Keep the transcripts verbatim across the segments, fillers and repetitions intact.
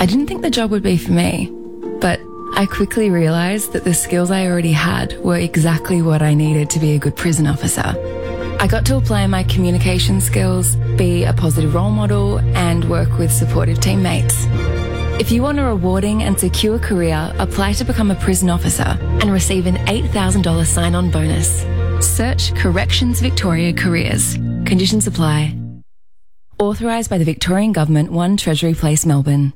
I didn't think the job would be for me, but I quickly realised that the skills I already had were exactly what I needed to be a good prison officer. I got to apply my communication skills, be a positive role model, and work with supportive teammates. If you want a rewarding and secure career, apply to become a prison officer and receive an eight thousand dollars sign-on bonus. Search Corrections Victoria Careers. Conditions apply. Authorised by the Victorian Government, one Treasury Place, Melbourne.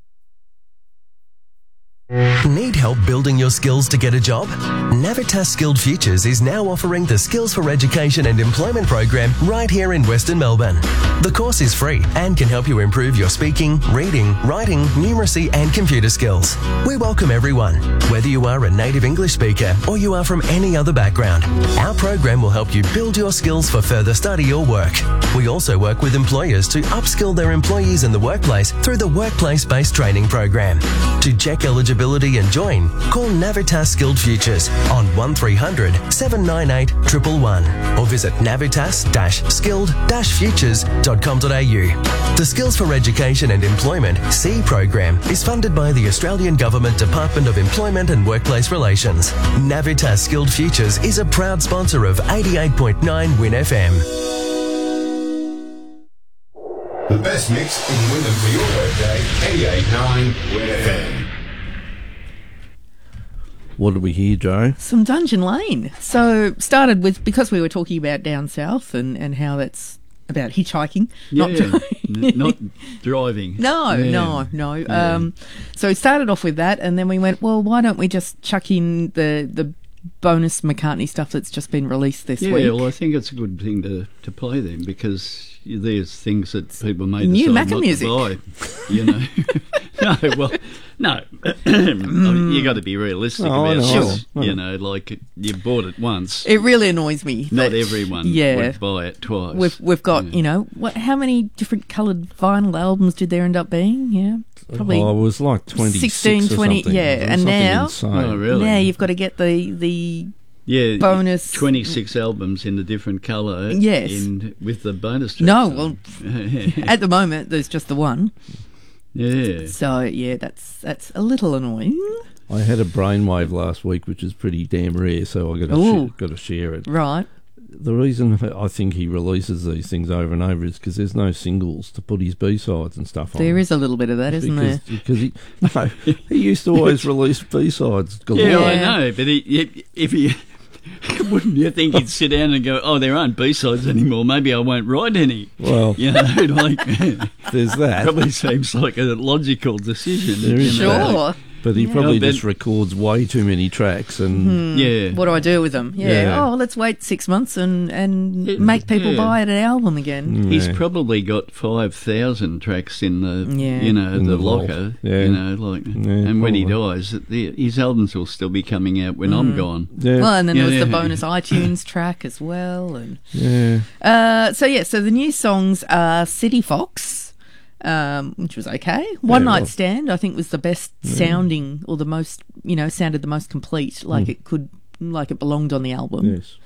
Need help building your skills to get a job? Navitas Skilled Futures is now offering the Skills for Education and Employment program right here in Western Melbourne. The course is free and can help you improve your speaking, reading, writing, numeracy and computer skills. We welcome everyone, whether you are a native English speaker or you are from any other background. Our program will help you build your skills for further study or work. We also work with employers to upskill their employees in the workplace through the Workplace-Based Training Program. To check eligibility and join, call Navitas Skilled Futures on one three hundred, seven nine eight, one one one or visit navitas dash skilled dash futures dot com dot a u. The Skills for Education and Employment C program is funded by the Australian Government Department of Employment and Workplace Relations. Navitas Skilled Futures is a proud sponsor of eighty-eight point nine Win F M. The best mix in Wyndham for your birthday, eighty-eight point nine Win F M. What did we hear, Joe? Some Dungeon Lane. So started with, because we were talking about down south and, and how that's about hitchhiking, yeah, not driving. N- not driving. No, yeah. no, no. Yeah. Um, so we started off with that, and then we went, well, why don't we just chuck in the the bonus McCartney stuff that's just been released this yeah, week? Yeah, well, I think it's a good thing to, to play them because there's things that people may New decide Macca not music. to buy. You know, no, well, no, I mean, you got to be realistic Oh, about no, this. sure. You know, like you've bought it once. It really annoys me. Not that- everyone yeah, would buy it twice. We've we've got Yeah. you know what? How many different coloured vinyl albums did there end up being? Yeah, probably Oh, it was like twenty-six sixteen, or twenty, something. yeah, It was and something now- insane. Oh, really? now you've got to get the the Yeah, bonus- twenty-six albums in a different colour. Yes. in with the bonus tracks. No, on. well, at the moment there's just the one. yeah. So yeah, that's that's a little annoying. I had a brainwave last week, which is pretty damn rare, so I got to Ooh. sh- got to share it. Right. The reason I think he releases these things over and over is because there's no singles to put his B-sides and stuff on. There is a little bit of that, isn't because, there? Because he, no, he used to always release B-sides. galore. Yeah, I Yeah. know, but he, if he wouldn't you think he'd sit down and go, "Oh, there aren't B-sides anymore. Maybe I won't write any." Well, You know, like there's that. probably seems like a logical decision. There is you know. Sure. But he probably but- just records way too many tracks and Yeah. What do I do with them? Yeah. Yeah. Oh, let's wait six months and, and It- make people yeah. buy an album again. He's Yeah. probably got five thousand tracks in the, Yeah. you know, In the, the vault. locker. Yeah. You know, like, Yeah, and when he probably. dies, the, his albums will still be coming out when I'm gone. yeah, Well, and then there was Yeah. the bonus iTunes track as well. And yeah. uh, so yeah, so the new songs are City Fox, um, which was okay. One Yeah, Night well- Stand, I think, was the best sounding or the most, you know, sounded the most complete, like it could, like it belonged on the album. Yes.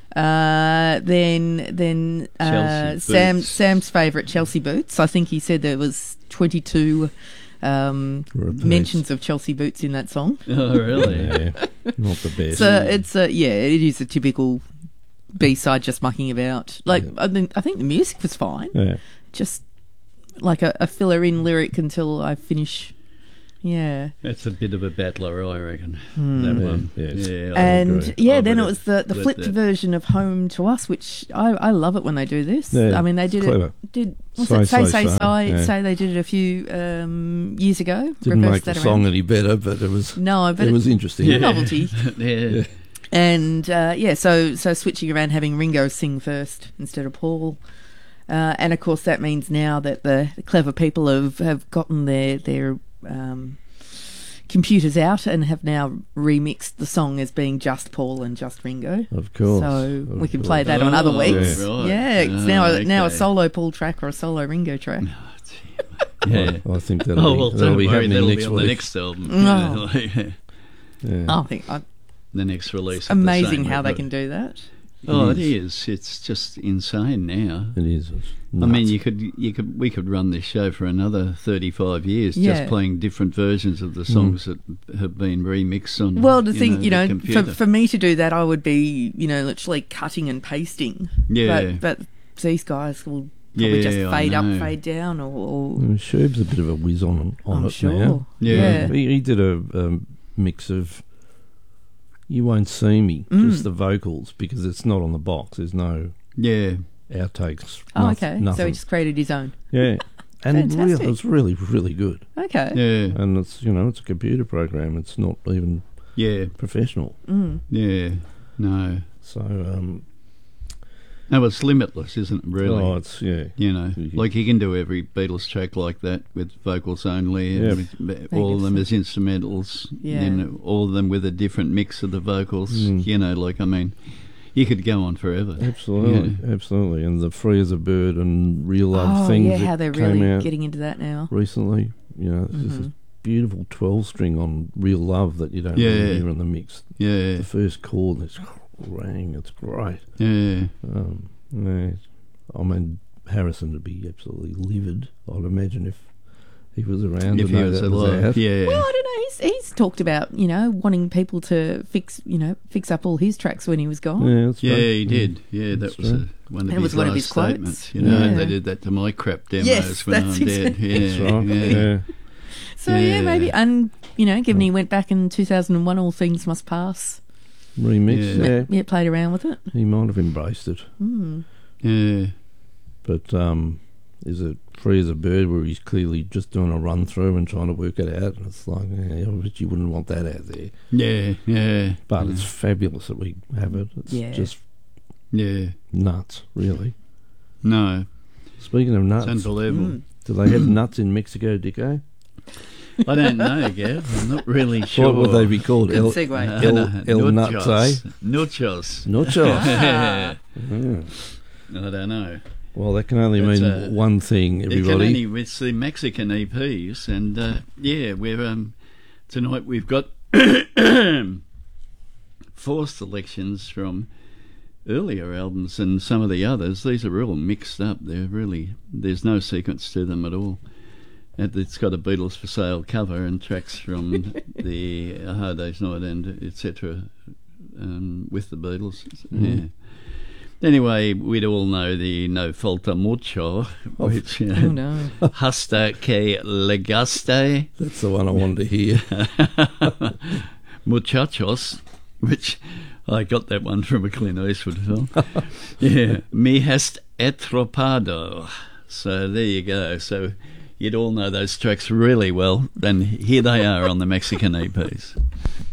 Uh, then then uh, Chelsea Sam Boots. Sam's favourite Chelsea Boots. I think he said there was twenty-two um, Repeats. mentions of Chelsea Boots in that song. Oh, really? Yeah, not the best. So it's a yeah, it is a typical B side, just mucking about. Like I think I think the music was fine, yeah. just like a, a filler in lyric until I finish. Yeah, That's a bit of a battler, I reckon. Hmm. That Yeah, one. yes. Yeah, I and agree. yeah, I then it would was the the let flipped that- version of Home to Us, which I, I love it when they do this. Yeah, I mean, they did it's clever. it. Did what's Say, it? Say say, say say, say yeah. say they did it a few um, years ago. Didn't reversed make the that song around. any better, but it was No, but it it- was interesting. Yeah. novelty. yeah. And uh, yeah, so so switching around, having Ringo sing first instead of Paul, uh, and of course that means now that the, the clever people have, have gotten their their um, computers out and have now remixed the song as being just Paul and just Ringo. Of course. So Of we can course. play that on other Oh, weeks. right. Yeah, it's Oh, now a, now a okay. solo Paul track or a solo Ringo track. Yeah. I, I think that'll Oh, be, well, that'll don't be worry, happening that'll next be on week. the next album. Oh. Yeah. Yeah. I think I, The next release. of the amazing same how they record. can do that. Oh, It it is. is. It's just insane now. It is. It's I mean, nuts. you could, you could, we could run this show for another thirty-five years, Yeah. just playing different versions of the songs that have been remixed on. Well, the thing, you the know, for, computer. for me to do that, I would be, you know, literally cutting and pasting. Yeah. But, but these guys will probably Yeah, just I fade up, know. fade down, or. or Mm, Sherb's a bit of a whiz on, on I'm it sure. now. Yeah. He, he did a um, mix of You Won't See Me, Mm. just the vocals, because it's not on the box. There's no yeah, outtakes. Oh, noth- okay. So Nothing. he just created his own. Yeah. And real, Fantastic. it's really, really good. Okay. yeah, And it's, you know, it's a computer program. It's not even yeah, professional. Mm. yeah. No, So, um, no, it's limitless, isn't it? Really, oh, it's, yeah. you know, You- like he can do every Beatles track like that with vocals only, Yeah. and with all of them as instrumentals, Yeah. and all of them with a different mix of the vocals. Mm. You know, like I mean, you could go on forever. Absolutely, absolutely. And the Free as a Bird and Real Love Oh, things yeah, that how they're came really out getting into that now. recently. You know, it's just Mhm. a beautiful twelve string on Real Love that you don't Yeah. really hear in the mix. Yeah, The first chord, it's rang, it's great. yeah, Um, yeah, I mean, Harrison would be absolutely livid, I'd imagine, if he was around if to he know was that was alive, out. yeah. Well, I don't know. He's he's talked about, you know, wanting people to fix, you know, fix up all his tracks when he was gone. Yeah, that's Yeah, right. he did. Yeah, that That's was right. a, one of That his was one last of his quotes. statements. You know, Yeah. they did that to my crap demos Yes, when that's I'm dead. exactly- Yeah, That's right. yeah. Yeah. So yeah, Yeah. maybe, and you know, given he went back in two thousand one, All Things Must Pass. Remix, Yeah. yeah. Yeah, played around with it. He might have embraced it. Mm. Yeah. But um, is it Free as a Bird where he's clearly just doing a run through and trying to work it out? And it's like, yeah, but you wouldn't want that out there. Yeah, yeah. But yeah. it's fabulous that we have it. It's Yeah. just Yeah. nuts, really. No, Speaking of nuts, it's unbelievable. Mm. do they have nuts in Mexico, Dicko? I don't know, Gav. I'm not really sure. What would they be called? Good El, segue. El, Uh, El Nuts, eh? Nuchos. Nachos. Yeah. Yeah. I don't know. Well, that can only That's, mean uh, one thing, It can everybody. only, it's the Mexican E Ps, and uh, yeah, we're um, tonight we've got four selections from earlier albums and some of the others. These are all mixed up. They're really there's no sequence to them at all. And it's got a Beatles for Sale cover and tracks from the A Hard Day's Night and et cetera. Um, with the Beatles. Mm. Yeah. Anyway, we'd all know the No Falta Mucho, which uh, Oh no. Hasta que legaste That's the one I wanted to hear. Muchachos, which I got that one from a Clint Eastwood film. Yeah, Me hast atropado. So there you go. So you'd all know those tracks really well, and here they are on the Mexican E Ps.